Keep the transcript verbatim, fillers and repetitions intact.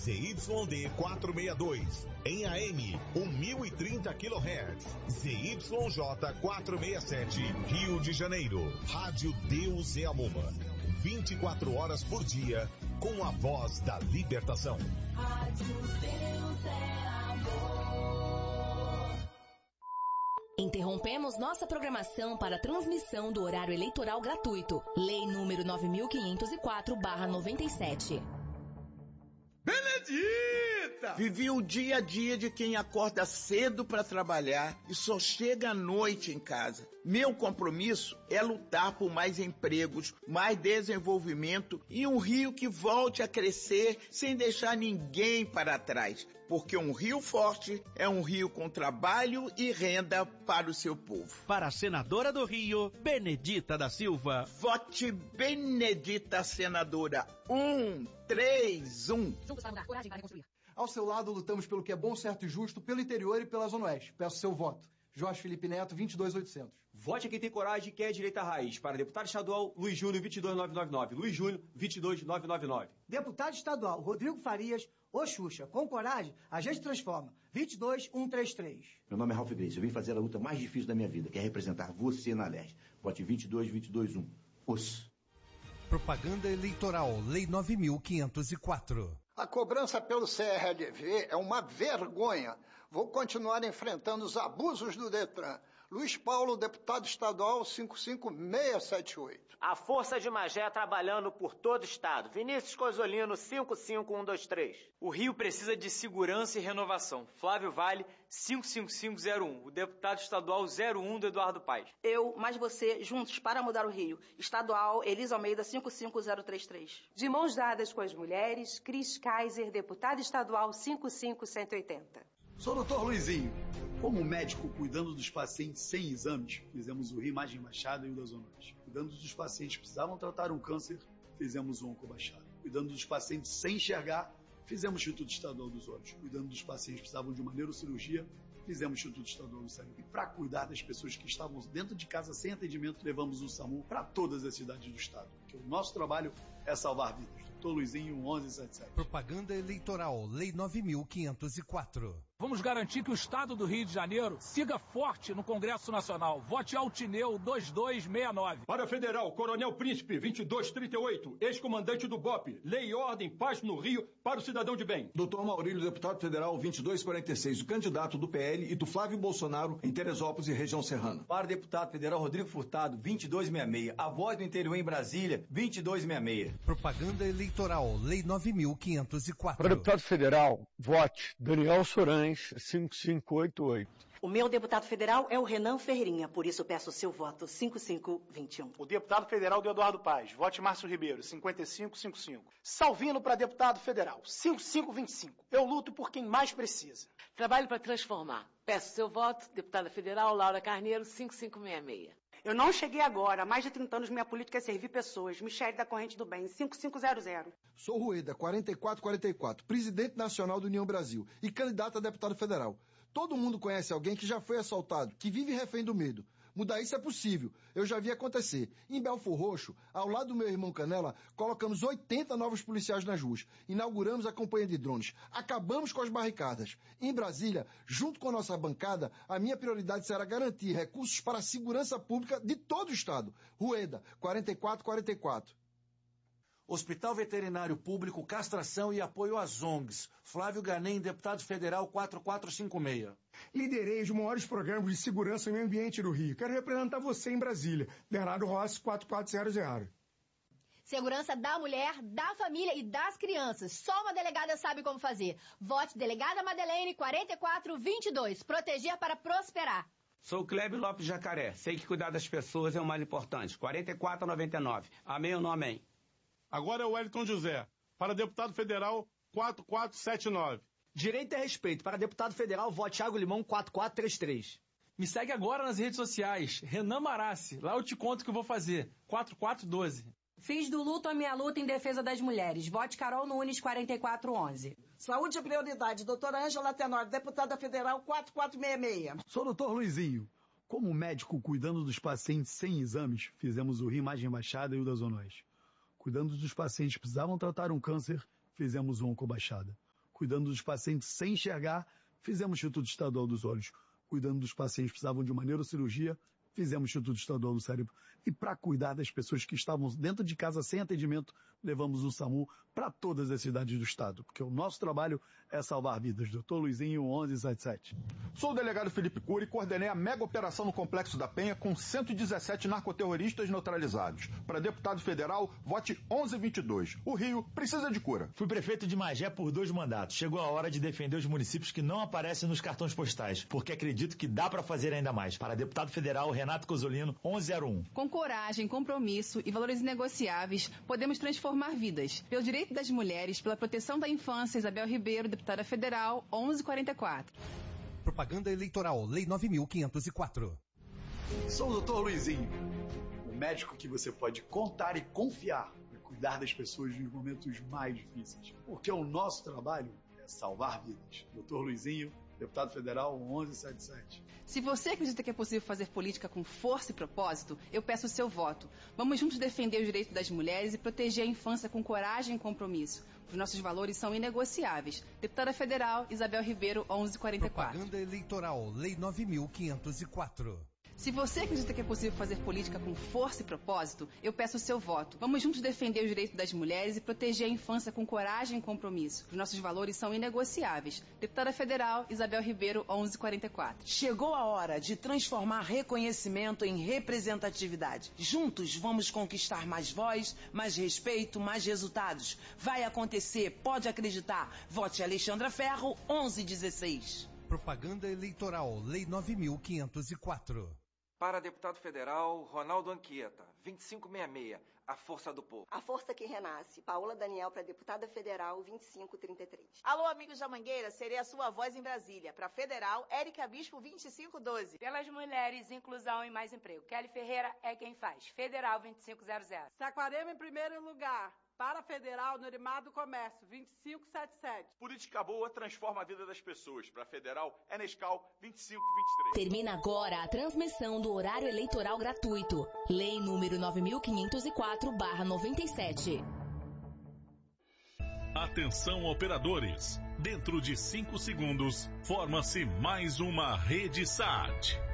Z Y D quatrocentos e sessenta e dois, em A M, mil e trinta quilohertz, Z Y J quatrocentos e sessenta e sete, Rio de Janeiro. Rádio Deus é Amor, vinte e quatro horas por dia, com a voz da libertação. Rádio Deus é Amor. Interrompemos nossa programação para a transmissão do horário eleitoral gratuito. Lei número nove mil quinhentos e quatro barra noventa e sete. Benedita! Vivi o dia a dia de quem acorda cedo para trabalhar e só chega à noite em casa. Meu compromisso é lutar por mais empregos, mais desenvolvimento e um Rio que volte a crescer sem deixar ninguém para trás. Porque um Rio forte é um Rio com trabalho e renda para o seu povo. Para a senadora do Rio, Benedita da Silva. Vote Benedita, senadora. Um, três, um. Juntos para mudar, coragem para reconstruir. Ao seu lado, lutamos pelo que é bom, certo e justo, pelo interior e pela Zona Oeste. Peço seu voto. Jorge Felipe Neto, vinte e dois mil e oitocentos. Vote a quem tem coragem e quer direita raiz. Para deputado estadual, Luiz Júnior, vinte e dois mil novecentos e noventa e nove. Luiz Júnior, vinte e dois mil novecentos e noventa e nove. Deputado estadual, Rodrigo Farias, ô Xuxa, com coragem, a gente transforma. vinte e dois mil cento e trinta e três. Meu nome é Ralph Grace. Eu vim fazer a luta mais difícil da minha vida, que é representar você na Leste. Vote vinte e dois, vinte e dois, um. Os. Propaganda eleitoral, Lei nove mil quinhentos e quatro. A cobrança pelo C R L V é uma vergonha. Vou continuar enfrentando os abusos do Detran. Luiz Paulo, deputado estadual, cinco cinco seis sete oito. A Força de Magé trabalhando por todo o estado. Vinícius Cosolino, cinco cinco um dois três. O Rio precisa de segurança e renovação. Flávio Vale, cinco cinco cinco zero um. O deputado estadual zero um do Eduardo Paes. Eu, mais você, juntos para mudar o Rio. Estadual, Elisa Almeida, cinco cinco zero três três. De mãos dadas com as mulheres, Cris Kaiser, deputado estadual cinco cinco um oito zero. Sou o doutor Luizinho. Como médico cuidando dos pacientes sem exames, fizemos o Rio Imagem Baixada e o da Zona Oeste. Cuidando dos pacientes que precisavam tratar um câncer, fizemos o Onco Baixada. Cuidando dos pacientes sem enxergar, fizemos o Instituto Estadual dos Olhos. Cuidando dos pacientes que precisavam de uma neurocirurgia, fizemos o Instituto Estadual do Cérebro. E para cuidar das pessoas que estavam dentro de casa sem atendimento, levamos o SAMU para todas as cidades do estado. Porque o nosso trabalho é salvar vidas. doutor Luizinho, onze setenta e sete. Propaganda eleitoral, Lei nove mil quinhentos e quatro. Vamos garantir que o Estado do Rio de Janeiro siga forte no Congresso Nacional. Vote Altineu dois dois seis nove. Para Federal, Coronel Príncipe vinte e dois trinta e oito, ex-comandante do B O P. Lei e ordem, paz no Rio para o cidadão de bem. doutor Maurílio, deputado federal vinte e dois quarenta e seis, o candidato do P L e do Flávio Bolsonaro em Teresópolis e região serrana. Para deputado federal Rodrigo Furtado, vinte e dois sessenta e seis. A Voz do Interior em Brasília, vinte e dois sessenta e seis. Propaganda eleitoral, Lei nove mil quinhentos e quatro. Para deputado federal, vote Daniel Sorães, cinco cinco oito oito. O meu deputado federal é o Renan Ferreirinha, por isso peço o seu voto, cinco cinco dois um. O deputado federal do Eduardo Paes, vote Márcio Ribeiro, cinquenta e cinco cinquenta e cinco. Salvino para deputado federal, cinco cinco dois cinco. Eu luto por quem mais precisa. Trabalho para transformar. Peço seu voto, deputada federal Laura Carneiro, cinco cinco seis seis. Eu não cheguei agora. Há mais de trinta anos minha política é servir pessoas. Michele da Corrente do Bem, cinco cinco zero zero. Sou Rueda, quarenta e quatro quarenta e quatro, presidente nacional do União Brasil e candidato a deputado federal. Todo mundo conhece alguém que já foi assaltado, que vive refém do medo. Mudar isso é possível. Eu já vi acontecer. Em Belfor Roxo, ao lado do meu irmão Canela, colocamos oitenta novos policiais nas ruas. Inauguramos a campanha de drones. Acabamos com as barricadas. Em Brasília, junto com a nossa bancada, a minha prioridade será garantir recursos para a segurança pública de todo o estado. Rueda, quarenta e quatro quarenta e quatro. Hospital Veterinário Público, Castração e Apoio às O N Gs. Flávio Ganem, deputado federal quatro quatro cinco seis. Liderei os maiores programas de segurança e meio ambiente do Rio. Quero representar você em Brasília. Bernardo Rossi, quatro quatro zero zero. Segurança da mulher, da família e das crianças. Só uma delegada sabe como fazer. Vote Delegada Madeleine, quarenta e quatro vinte e dois. Proteger para prosperar. Sou Clébio Lopes Jacaré. Sei que cuidar das pessoas é o mais importante. quarenta e quatro noventa e nove. Amém ou não amém? Agora é o Wellington José. Para deputado federal, quatro quatro sete nove. Direito e respeito. Para deputado federal, vote Thiago Limão, quatro quatro três três. Me segue agora nas redes sociais. Renan Marassi. Lá eu te conto o que eu vou fazer. quatro quatro um dois. Fiz do luto a minha luta em defesa das mulheres. Vote Carol Nunes, quarenta e quatro onze. Saúde e prioridade. Doutora Ângela Tenório, deputada federal, quatro quatro seis seis. Sou o doutor Luizinho. Como médico cuidando dos pacientes sem exames, fizemos o Rio Imagem Baixada e o da Zona Oeste. Cuidando dos pacientes que precisavam tratar um câncer, fizemos o Onco Baixada. Cuidando dos pacientes sem enxergar, fizemos Instituto Estadual dos Olhos. Cuidando dos pacientes que precisavam de uma neurocirurgia, fizemos Instituto Estadual do Cérebro. E para cuidar das pessoas que estavam dentro de casa sem atendimento, levamos o SAMU para todas as cidades do estado. Porque o nosso trabalho é salvar vidas. doutor Luizinho, onze setenta e sete. Sou o delegado Felipe Cury e coordenei a mega operação no Complexo da Penha com cento e dezessete narcoterroristas neutralizados. Para deputado federal, vote onze vinte e dois. O Rio precisa de cura. Fui prefeito de Magé por dois mandatos. Chegou a hora de defender os municípios que não aparecem nos cartões postais, porque acredito que dá para fazer ainda mais. Para deputado federal, Renato Cozzolino, onze zero um. Com coragem, compromisso e valores inegociáveis, podemos transformar vidas. Pelo direito das mulheres, pela proteção da infância, Isabel Ribeiro, deputada federal, onze quarenta e quatro. Propaganda eleitoral, Lei nove mil quinhentos e quatro. Sou o doutor Luizinho, o médico que você pode contar e confiar para cuidar das pessoas nos momentos mais difíceis. Porque o nosso trabalho é salvar vidas. doutor Luizinho, deputado federal, onze setenta e sete. Se você acredita que é possível fazer política com força e propósito, eu peço o seu voto. Vamos juntos defender os direitos das mulheres e proteger a infância com coragem e compromisso. Os nossos valores são inegociáveis. Deputada federal, Isabel Ribeiro, onze quarenta e quatro. Propaganda eleitoral, Lei nove mil quinhentos e quatro. Se você acredita que é possível fazer política com força e propósito, eu peço o seu voto. Vamos juntos defender os direitos das mulheres e proteger a infância com coragem e compromisso. Os nossos valores são inegociáveis. Deputada federal, Isabel Ribeiro, onze quarenta e quatro. Chegou a hora de transformar reconhecimento em representatividade. Juntos vamos conquistar mais voz, mais respeito, mais resultados. Vai acontecer, pode acreditar. Vote Alexandra Ferro, onze dezesseis. Propaganda eleitoral, Lei nove mil quinhentos e quatro. Para deputado federal, Ronaldo Anchieta, vinte e cinco sessenta e seis, a força do povo. A força que renasce. Paola Daniel para deputada federal, vinte e cinco trinta e três. Alô, amigos da Mangueira, serei a sua voz em Brasília. Para federal, Érica Bispo, vinte e cinco doze. Pelas mulheres, inclusão e mais emprego. Kelly Ferreira é quem faz. Federal, vinte e cinco zero zero. Saquarema em primeiro lugar. Para federal, Norimar do Comércio, vinte e cinco setenta e sete. Política boa transforma a vida das pessoas. Para federal, é Nescau, vinte e cinco vinte e três. Termina agora a transmissão do horário eleitoral gratuito. Lei número nove mil quinhentos e quatro barra noventa e sete. Atenção, operadores. Dentro de cinco segundos, forma-se mais uma rede S A T.